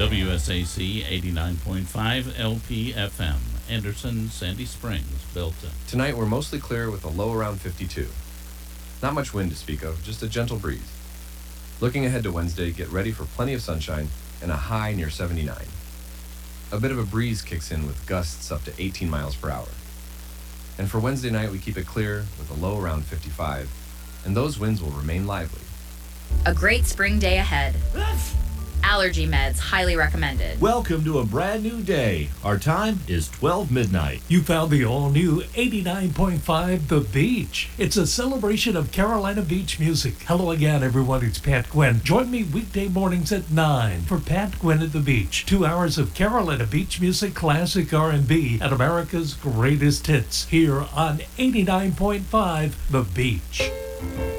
WSAC 89.5 LPFM, Anderson, Sandy Springs, Belton. Tonight we're mostly clear with a low around 52. Not much wind to speak of, just a gentle breeze. Looking ahead to Wednesday, get ready for plenty of sunshine and a high near 79. A bit of a breeze kicks in with gusts up to 18 miles per hour. And for Wednesday night, we keep it clear with a low around 55, and those winds will remain lively. A great spring day ahead. Allergy meds highly recommended. Welcome to a brand new day. Our time is 12 midnight. You found the all-new 89.5 The Beach. It's a celebration of Carolina Beach music. Hello again, everyone. It's Pat Gwynn. Join me weekday mornings at 9 for Pat Gwynn at the Beach. 2 hours of Carolina Beach music, classic R&B, and America's greatest hits here on 89.5 The Beach.